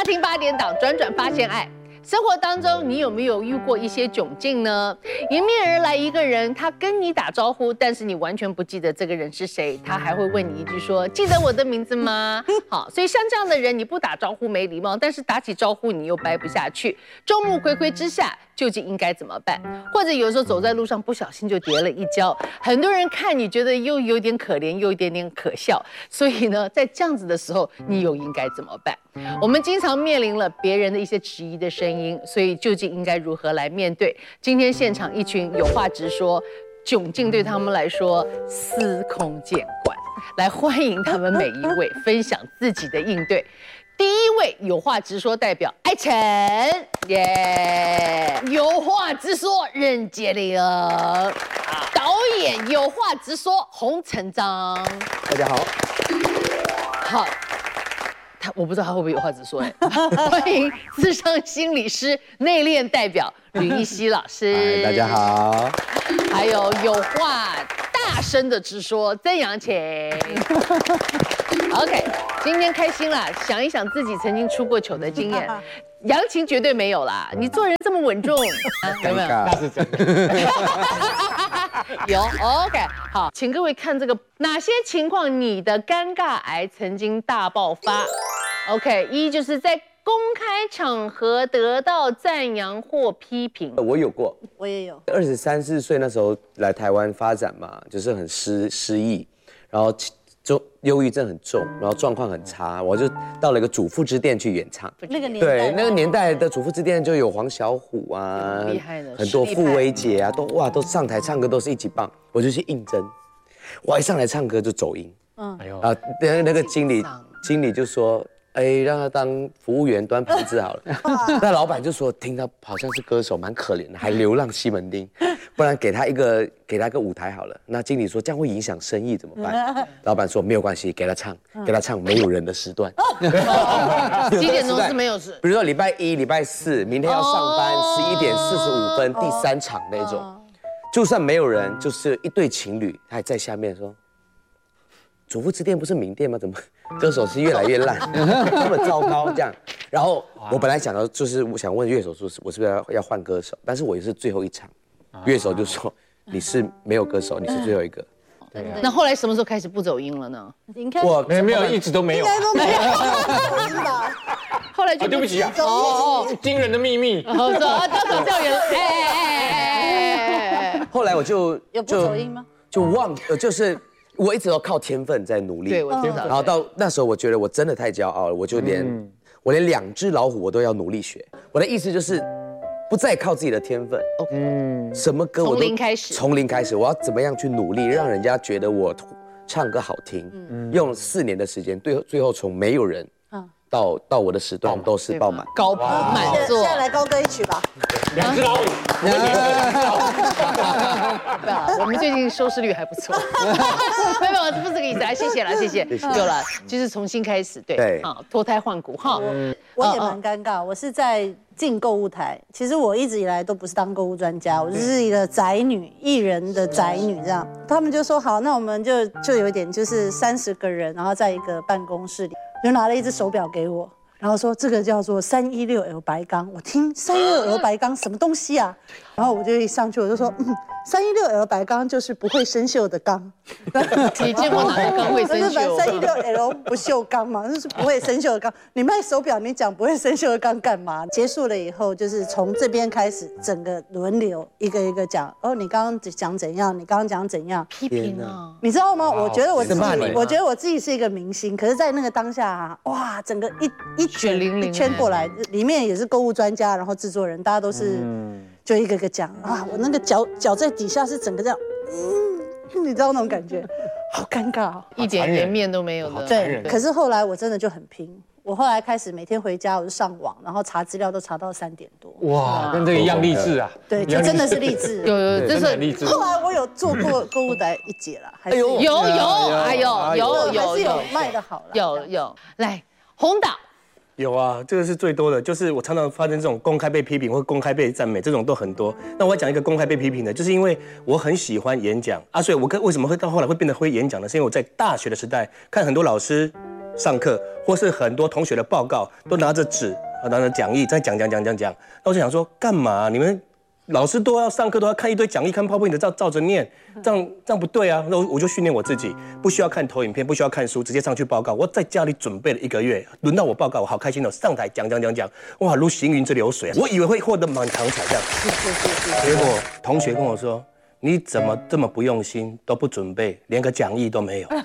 听8点档，转转发现爱。生活当中，你有没有遇过一些窘境呢？迎面而来一个人，他跟你打招呼，但是你完全不记得这个人是谁，他还会问你一句说：“记得我的名字吗？”好，所以像这样的人，你不打招呼没礼貌，但是打起招呼你又掰不下去。众目睽睽之下，究竟应该怎么办？或者有时候走在路上不小心就跌了一跤，很多人看你觉得又有点可怜，又有点点可笑。所以呢，在这样子的时候，你又应该怎么办？我们经常面临了别人的一些质疑的声音，所以究竟应该如何来面对？今天现场一群有话直说，窘境对他们来说司空见惯。来欢迎他们每一位分享自己的应对。第一位有话直说代表艾辰，耶！有话直说任杰林，导演有话直说洪承章， 大家好。 好。我不知道他会不会有话直说哎。欢迎諮商心理师内敛代表吕一熙老师， 大家好。 还有话大声的直说曾阳晴。OK， 今天开心啦，想一想自己曾经出过糗的经验。杨晴绝对没有啦，你做人这么稳重，有没有？ 那是真的。 有 OK， 好，请各位看这个哪些情况你的尴尬癌曾经大爆发 ？OK， 一就是在公开场合得到赞扬或批评。 我有过， 我也有。 23、24岁那时候来台湾发展嘛，就是很失忆，然后就忧郁症很重，然后状况很差，我就到了一个主妇之店去演唱。 那个年代， 对，那个年代的主妇之店就有黄小虎啊， 厉害的， 很多傅薇姐啊，都上台唱歌都是一级棒，我就去应征。我一上来唱歌就走音，那个经理就说，哎，让他当服务员端盘子好了。那老板就说，听他好像是歌手，蛮可怜的，还流浪西门町，不然给他一个舞台好了。那经理说这样会影响生意怎么办？老板说没有关系，给他唱没有人的时段。 几点钟是没有事？ 比如说礼拜1、礼拜4，明天要上班，11点45分第3场那种。就算没有人，就是一对情侣，他还在下面说：“主妇之店不是名店吗？怎么歌手是越来越烂，那么糟糕这样？”然后我本来想到就是我想问乐手说，我是不是要换歌手？但是我也是最后一场，乐手就说：“你是没有歌手，你是最后一个。” 那后来什么时候开始不走音了呢？ 我没有，一直都没有， 应该都没有。 后来就对不起啊，惊人的秘密。 说到教员， 后来我就有不走音吗？ 就是我一直都靠天分在努力。 对，我知道。 然后到那时候，我觉得我真的太骄傲了，我连2只老虎我都要努力学。我的意思就是，不再靠自己的天分。什么歌我都从零开始，我要怎么样去努力，让人家觉得我唱歌好听。用4年的时间，最后从没有人。到我的时段都是爆满， 高朋满座。 现在来高歌一曲吧。 2只老虎。 我们最近收视率还不错。没有，不是这个意思。谢谢了，谢谢。有了，就是重新开始，对，脱胎换骨哈。 我也蛮尴尬，我是在进购物台。其实我一直以来都不是当购物专家，我就是一个宅女，艺人的宅女这样。他们就说好，那我们就有一点就是30个人，然后在一个办公室里。就拿了一只手表给我，然后说这个叫做316L 白钢。我听316L 白钢什么东西啊？然后我就一上去我就说316L 白钢就是不会生锈的钢。 你见过哪个钢会生锈 ？316L 不锈钢嘛，就是不会生锈的钢。你卖手表，你讲不会生锈的钢干嘛？结束了以后，就是从这边开始，整个轮流一个一个讲。你刚刚讲怎样？你刚刚讲怎样？ 批评啊！ 你知道吗？我觉得我自己是一个明星，可是，在那个当下哇，整个一圈过来，里面也是购物专家，然后制作人，大家都是就一个个讲啊，我那个脚在底下是整个这样，你知道那种感觉，好尴尬， 一点颜面都没有的。 对，可是后来我真的就很拼。我后来开始每天回家我就上网，然后查资料都查到3点多。 哇，跟这个一样励志啊！ 对，就真的是励志。 有， 真的很励志。 后来我有做过购物台1节了，还是有， 还有卖的好了。 有，来洪导。 有啊，这个是最多的，就是我常常发生这种公开被批评或公开被赞美，这种都很多。那我要讲一个公开被批评的，就是因为我很喜欢演讲啊，所以我为什么会到后来会变得会演讲呢？是因为我在大学的时代看很多老师上课或是很多同学的报告都拿着纸，拿着讲义在讲。那我就想说，干嘛？你们老师都要上课都要看一堆讲义，看PowerPoint的照着念，这样不对啊。那我就训练我自己，不需要看投影片，不需要看书，直接上去报告。我在家里准备了1个月，轮到我报告，我好开心哦，上台讲，哇，如行云之流水啊！我以为会获得满堂彩这样，结果同学跟我说。你怎么这么不用心，都不准备，连个讲义都没有？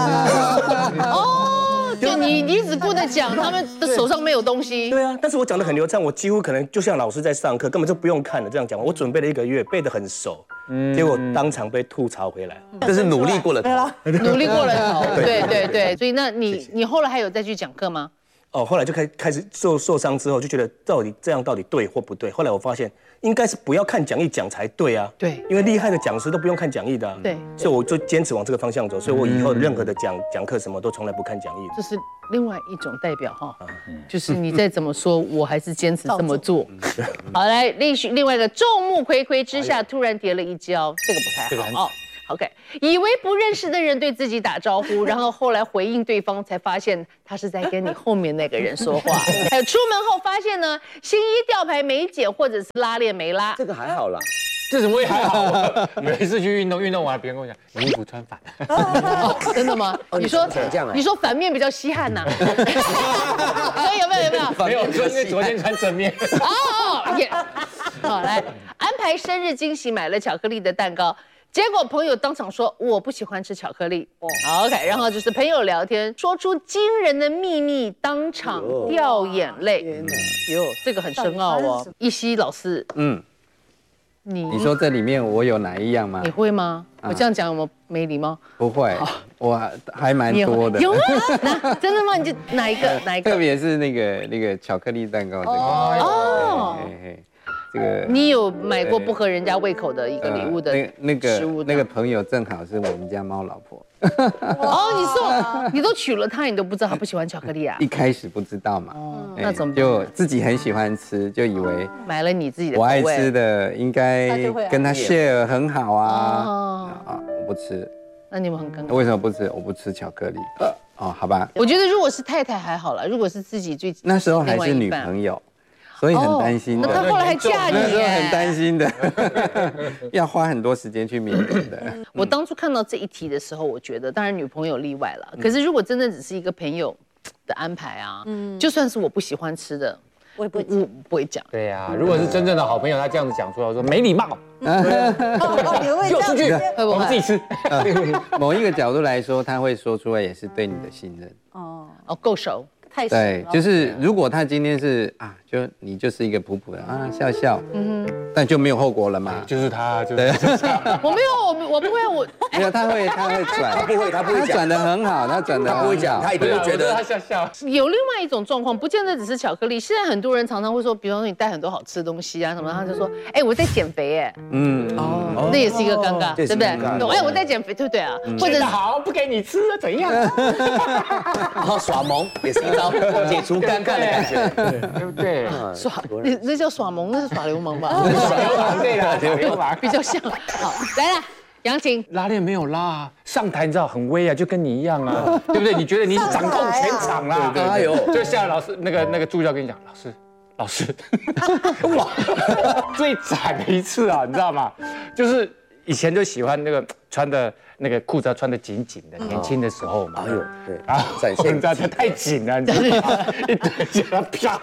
哦，就你只顾着讲，他们的手上没有东西。 对啊，但是我讲得很流畅，我几乎可能就像老师在上课，根本就不用看了这样讲。我准备了1个月，背得很熟，结果当场被吐槽回来。 这是努力过了头， 努力过了头。对，所以那你后来还有再去讲课吗？ 哦，后来就开始受伤之后，就觉得到底对或不对。后来我发现应该是不要看讲义讲才对啊。 对， 因为厉害的讲师都不用看讲义的啊。 对， 所以我就坚持往这个方向走。所以我以后任何的讲课什么都从来不看讲义。 这是另外一种代表哈，就是你再怎么说，我还是坚持这么做。好，来另外一个众目睽睽之下突然跌了一跤，这个不太好哦。OK， 以为不认识的人对自己打招呼，然后后来回应对方，才发现他是在跟你后面那个人说话。还有出门后发现呢，新衣吊牌没解，或者是拉链没拉， 这个还好啦。 这怎么会还好？每次去运动完，别人跟我讲，你衣服穿反了。 真的吗？你说反面比较稀罕呐？所以有没有？ 没有，因为昨天穿正面。 也好，来安排生日惊喜，买了巧克力的蛋糕。结果朋友当场说我不喜欢吃巧克力。OK， 然后就是朋友聊天，说出惊人的秘密，当场掉眼泪。这个很深奥哦。一希老师，你说这里面我有哪一样吗？ 你会吗？我这样讲有没有没礼貌？ 不会，我还蛮多的。 有吗？真的吗？你就哪一个？ 特别是那个巧克力蛋糕这个。哦。这个你有买过不合人家胃口的一个礼物的食物？ 那个朋友正好是我们家猫老婆。 你都娶了她，你都不知道她不喜欢巧克力啊？ 一开始不知道嘛。 那怎么就自己很喜欢吃，就以为买了你自己的我爱吃的应该跟他 share 很好啊。我不吃。 那你们很尴尬。 为什么不吃？我不吃巧克力。好吧。 我觉得如果是太太还好了，如果是自己那时候还是女朋友。所以很担心的。 那她后来还嫁你？ 那时候很担心的，要花很多时间去面对的。 我当初看到这一题的时候，我觉得当然女朋友例外了。可是如果真的只是一个朋友的安排啊，就算是我不喜欢吃的，我也不会讲。 对呀，如果是真正的好朋友，他这样子讲出来，我说没礼貌。 给我出去，我们自己吃。 某一个角度来说，他会说出来也是对你的信任。 够熟。 对，就是如果他今天是就你就是一个普普的笑笑，但就没有后果了嘛。 就是他， 对， 我没有，我不会， 没有，他会转， 他不会讲， 他转得很好，他不会讲，他一定会觉得他笑笑。 有另外一种状况，不见得只是巧克力。现在很多人常常会说，比方说你带很多好吃的东西啊什么，他就说，我在减肥那也是一个尴尬，对不对？我在减肥，对不对啊？或者好不给你吃了怎样？ 然后耍萌也是一招解除尴尬的感觉， 对不对？ 那叫耍萌，那是耍流氓吧？ 耍流氓对啦，流氓比较像。好，来了。杨晴拉链没有拉，上台你知道很威啊，就跟你一样啊，对不对？你觉得你是掌控全场啦？ 哎呦， 就像老师那个助教跟你讲，老师，哇，最惨的一次啊，你知道吗？就是以前就喜欢那个穿的那个裤子要穿的紧紧的，年轻的时候嘛。哎呦，对，然后展现你知道它太紧了，你知道吗？一堆叫它啪，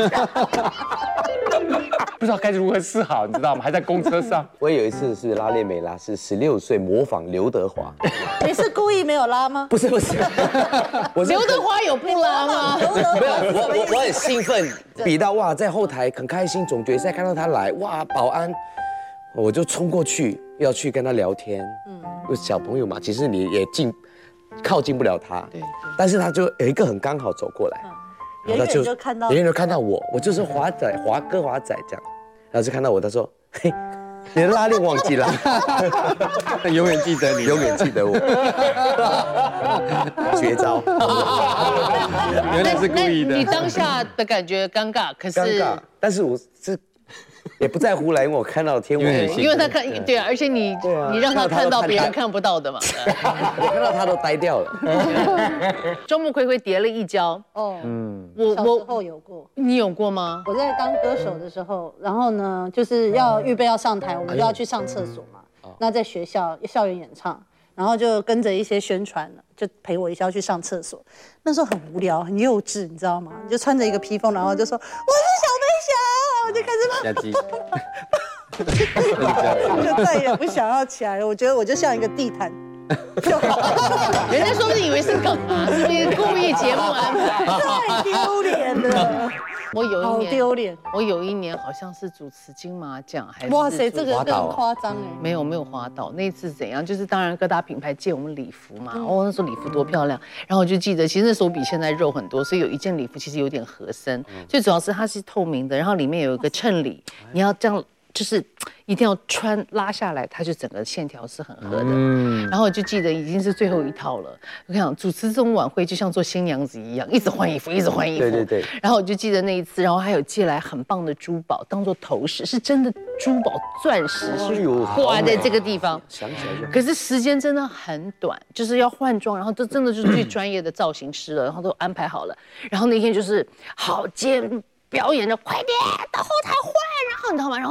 不知道该如何是好，你知道吗？还在公车上。 我有一次是拉链没拉，是16岁模仿刘德华。 你是故意没有拉吗？ 不是， 刘德华有不拉吗？ 没有，我很兴奋，比到哇，在后台很开心，总决赛看到他来，哇，保安，我就冲过去要去跟他聊天。小朋友嘛，其实你也靠近不了他。对。但是他就有一个很刚好走过来， 远远就看到， 远远就看到我就是华仔这样，然后就看到我，他说：“嘿，你的拉链忘记了。” 永远记得你， 永远记得我。绝招。 原来是故意的。 你当下的感觉尴尬，可是尴尬，但是我是也不在乎了，因为我看到天王， 因为他看对啊，而且你让他看到别人看不到的嘛。 我看到他都呆掉了。 众目睽睽跌了一跤。 哦，我小时候有过。 你有过吗？ 我在当歌手的时候，然后呢，就是要预备要上台，我们就要去上厕所嘛。那在学校校园演唱，然后就跟着一些宣传，就陪我一下去上厕所。那时候很无聊，很幼稚，你知道吗？就穿着一个披风，然后就说我是小飞侠，我就开始就再也不想要起来了。我觉得我就像一个地毯。 人家说是以为是梗啊，是不是故意节目安排？ 太丢脸了。 我有一年好丢脸。 我有一年好像是主持金马奖，还是哇塞，这个更夸张哎！ 没有滑倒，那一次怎样？就是当然各大品牌借我们礼服嘛，那时候礼服多漂亮。然后我就记得，其实那时候比现在肉很多，所以有一件礼服其实有点合身，最主要是它是透明的，然后里面有一个衬里，你要这样。就是一定要拉下来，它就整个线条是很合的。然后我就记得已经是最后一套了。我想主持这种晚会就像做新娘子一样，一直换衣服，一直换衣服。 对。 然后我就记得那一次，然后还有借来很棒的珠宝当做头饰，是真的珠宝钻石，是挂在这个地方。 想起来就。 可是时间真的很短，就是要换装，然后这真的就是最专业的造型师了，然后都安排好了。然后那天就是好表演的，快点到后台换，然后你知道吗？然后